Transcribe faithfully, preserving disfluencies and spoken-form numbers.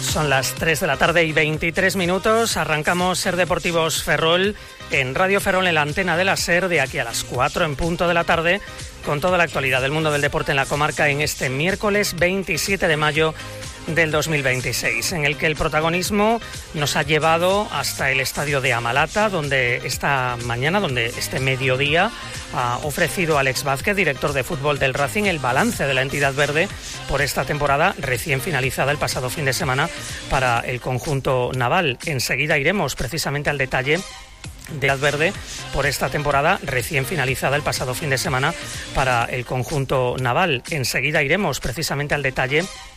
Son las tres de la tarde y veintitrés minutos. Arrancamos Ser Deportivos Ferrol en Radio Ferrol, en la antena de la SER, de aquí a las cuatro en punto de la tarde, con toda la actualidad del mundo del deporte en la comarca en este miércoles veintisiete de mayo del dos mil veintiséis, en el que el protagonismo nos ha llevado hasta el estadio de Amalata, donde esta mañana, donde este mediodía, ha ofrecido Alex Vázquez, director de fútbol del Racing, el balance de la entidad verde por esta temporada recién finalizada el pasado fin de semana para el conjunto naval. Enseguida iremos precisamente al detalle de la verde por esta temporada recién finalizada el pasado fin de semana para el conjunto naval. Enseguida iremos precisamente al detalle